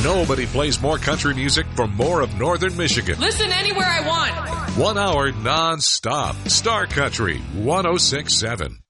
Nobody plays more country music for more of Northern Michigan. Listen anywhere I want. 1 hour non-stop. Star Country 106.7.